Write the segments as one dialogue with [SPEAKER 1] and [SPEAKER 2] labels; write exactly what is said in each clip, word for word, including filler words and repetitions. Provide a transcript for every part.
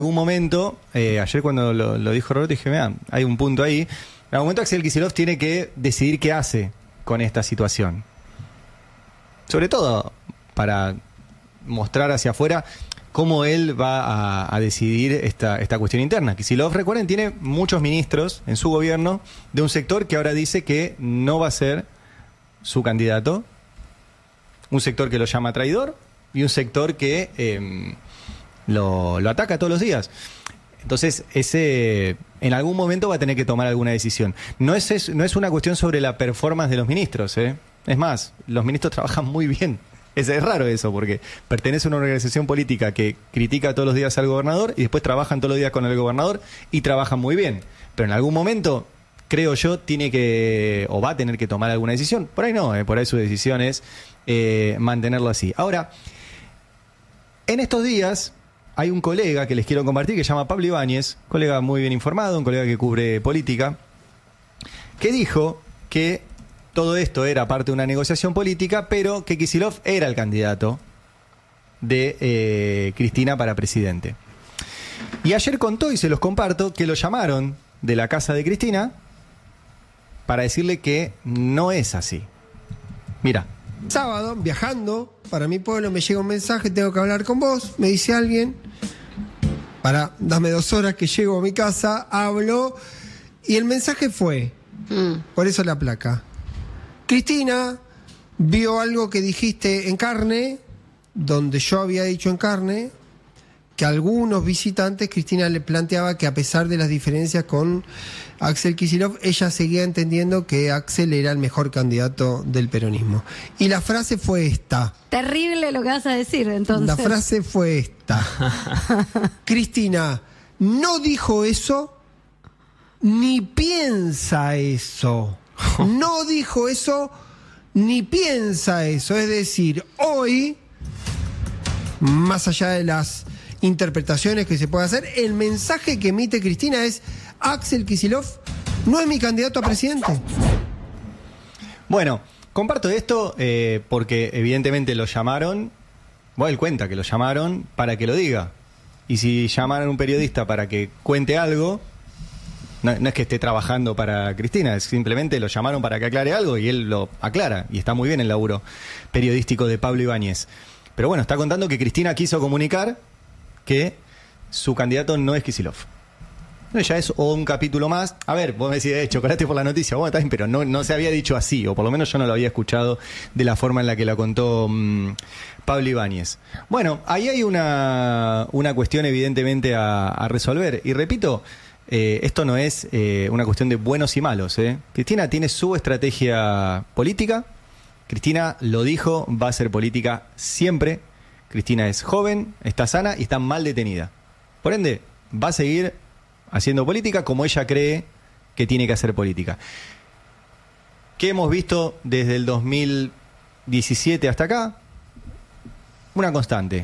[SPEAKER 1] algún momento, eh, ayer cuando lo, lo dijo Roberto, dije, mira, hay un punto ahí. En algún momento Axel Kicillof tiene que decidir qué hace con esta situación. Sobre todo para mostrar hacia afuera cómo él va a, a decidir esta, esta cuestión interna. Kicillof, recuerden, tiene muchos ministros en su gobierno de un sector que ahora dice que no va a ser su candidato. Un sector que lo llama traidor y un sector que eh, lo, lo ataca todos los días. Entonces, ese en algún momento va a tener que tomar alguna decisión. No es, es, no es una cuestión sobre la performance de los ministros, ¿eh? Es más, los ministros trabajan muy bien. Es, es raro eso, porque pertenece a una organización política que critica todos los días al gobernador y después trabajan todos los días con el gobernador y trabajan muy bien. Pero en algún momento, creo yo, tiene que, o va a tener que tomar alguna decisión. Por ahí no, ¿eh? Por ahí su decisión es eh, mantenerlo así. Ahora, en estos días hay un colega que les quiero compartir que se llama Pablo Ibáñez, colega muy bien informado, un colega que cubre política, que dijo que todo esto era parte de una negociación política, pero que Kicillof era el candidato de eh, Cristina para presidente. Y ayer contó, y se los comparto, que lo llamaron de la casa de Cristina para decirle que no es así. Mira.
[SPEAKER 2] Sábado, viajando para mi pueblo, me llega un mensaje, tengo que hablar con vos, me dice alguien, para, dame dos horas que llego a mi casa, hablo, y el mensaje fue, mm. por eso la placa. Cristina vio algo que dijiste en carne, donde yo había dicho en carne, que a algunos visitantes Cristina le planteaba que a pesar de las diferencias con Axel Kicillof, ella seguía entendiendo que Axel era el mejor candidato del peronismo. Y la frase fue esta.
[SPEAKER 3] Terrible lo que vas a decir, entonces.
[SPEAKER 2] La frase fue esta. Cristina no dijo eso, ni piensa eso. No dijo eso, ni piensa eso. Es decir, hoy, más allá de las interpretaciones que se puede hacer, el mensaje que emite Cristina es: Axel Kicillof no es mi candidato a presidente.
[SPEAKER 1] Bueno, comparto esto eh, porque evidentemente lo llamaron, bueno, él cuenta que lo llamaron para que lo diga. Y si llamaron a un periodista para que cuente algo, no, no es que esté trabajando para Cristina, es simplemente lo llamaron para que aclare algo y él lo aclara. Y está muy bien el laburo periodístico de Pablo Ibáñez. Pero bueno, está contando que Cristina quiso comunicar que su candidato no es Kicillof. No, ya es un capítulo más. A ver, vos me decís, eh, chocolate por la noticia. Bueno, está bien, pero no, no se había dicho así, o por lo menos yo no lo había escuchado de la forma en la que la contó mmm, Pablo Ibáñez. Bueno, ahí hay una, una cuestión evidentemente a, a resolver. Y repito, eh, esto no es eh, una cuestión de buenos y malos. ¿eh? Cristina tiene su estrategia política. Cristina lo dijo, va a hacer política siempre. Cristina es joven, está sana y está mal detenida. Por ende, va a seguir haciendo política como ella cree que tiene que hacer política. ¿Qué hemos visto desde el dos mil diecisiete hasta acá? Una constante.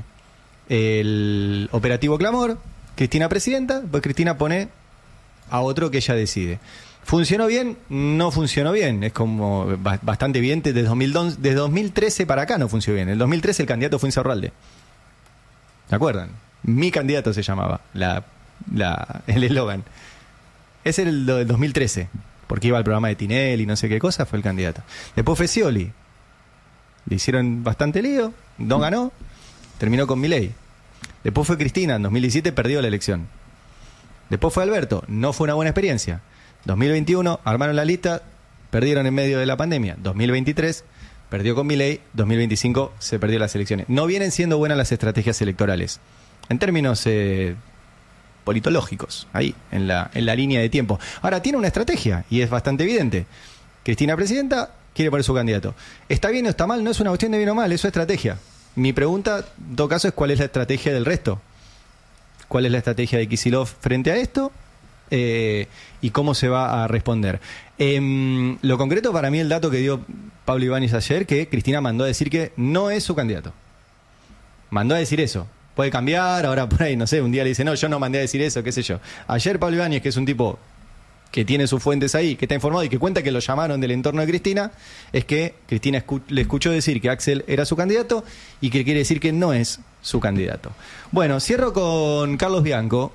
[SPEAKER 1] El operativo Clamor, Cristina presidenta, pues Cristina pone a otro que ella decide. ¿Funcionó bien? No funcionó bien. Es como bastante evidente. Desde, dos mil once, desde dos mil trece para acá no funcionó bien. En el dos mil trece el candidato fue Insaurralde. ¿Se acuerdan? Mi candidato se llamaba la, la, el eslogan. Ese era el del dos mil trece. Porque iba al programa de Tinelli y no sé qué cosa, fue el candidato. Después fue Scioli. Le hicieron bastante lío. No ganó. Terminó con Milei. Después fue Cristina. En dos mil diecisiete perdió la elección. Después fue Alberto. No fue una buena experiencia. dos mil veintiuno, armaron la lista, perdieron en medio de la pandemia. dos mil veintitrés, perdió con Milei. dos mil veinticinco, se perdió las elecciones. No vienen siendo buenas las estrategias electorales. En términos eh, politológicos, ahí, en la, en la línea de tiempo. Ahora, tiene una estrategia, y es bastante evidente. Cristina presidenta, quiere poner su candidato. ¿Está bien o está mal? No es una cuestión de bien o mal, es su estrategia. Mi pregunta, en todo caso, es cuál es la estrategia del resto. ¿Cuál es la estrategia de Kicillof frente a esto? Eh, y cómo se va a responder. Eh, lo concreto para mí, el dato que dio Pablo Ibáñez ayer, que Cristina mandó a decir que no es su candidato. Mandó a decir eso. Puede cambiar, ahora por ahí, no sé, un día le dice, no, yo no mandé a decir eso, qué sé yo. Ayer Pablo Ibáñez, que es un tipo que tiene sus fuentes ahí, que está informado y que cuenta que lo llamaron del entorno de Cristina, es que Cristina escu- le escuchó decir que Axel era su candidato y que quiere decir que no es su candidato. Bueno, cierro con Carlos Bianco,